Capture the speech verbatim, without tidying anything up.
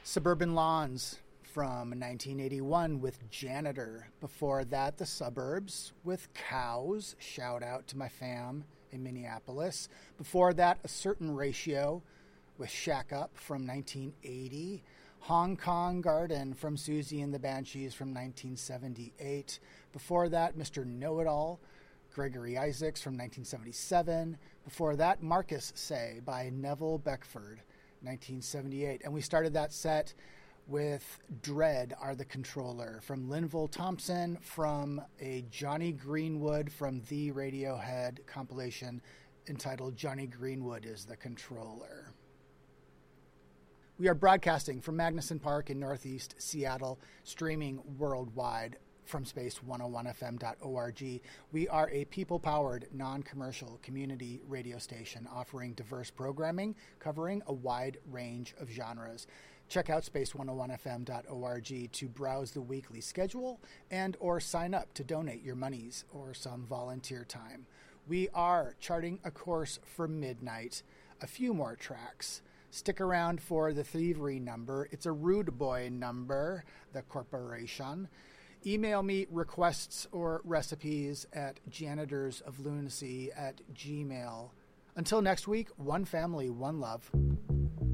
Suburban Lawns from nineteen eighty-one with Janitor. Before that, The Suburbs with Cows. Shout out to my fam in Minneapolis. Before that, A Certain Ratio with Shack Up from nineteen eighty. Hong Kong Garden from Susie and the Banshees from nineteen seventy-eight. Before that, Mister Know-It-All, Gregory Isaacs from nineteen seventy-seven. Before that, Marcus Say by Neville Beckford, nineteen seventy-eight. And we started that set with Dread Are the Controller from Linville Thompson from a Johnny Greenwood from the Radiohead compilation entitled Johnny Greenwood is the Controller. We are broadcasting from Magnuson Park in Northeast Seattle, streaming worldwide from space one oh one f m dot org. We are a people-powered, non-commercial community radio station offering diverse programming covering a wide range of genres. Check out space one oh one f m dot org to browse the weekly schedule and or sign up to donate your monies or some volunteer time. We are charting a course for midnight. A few more tracks. Stick around for the thievery number. It's a rude boy number, the corporation. Email me requests or recipes at janitorsoflunacy at gmail. Until next week, one family, one love.